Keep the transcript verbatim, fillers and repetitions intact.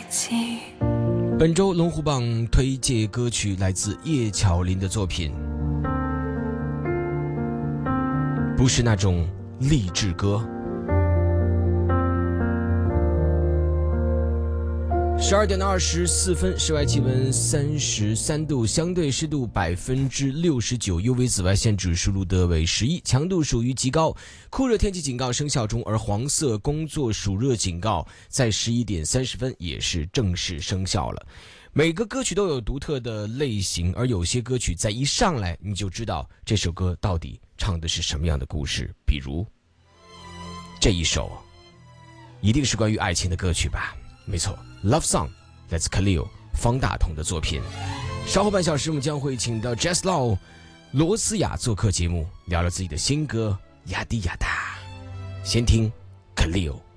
本周龙虎榜推介歌曲来自叶巧琳的作品，不是那种励志歌。十二点二十四分，室外气温三十三度，相对湿度百分之六十九 ，U V 紫外线指数录得为十一，强度属于极高，酷热天气警告生效中，而黄色工作暑热警告在十一点三十分也是正式生效了。每个歌曲都有独特的类型，而有些歌曲在一上来你就知道这首歌到底唱的是什么样的故事，比如这一首一定是关于爱情的歌曲吧？没错， Love Song 来自 Khalil 方大同的作品。稍后半小时我们将会请到 Jazz Law 罗思雅做客节目，聊聊自己的新歌呀滴呀哒。先听 Khalil。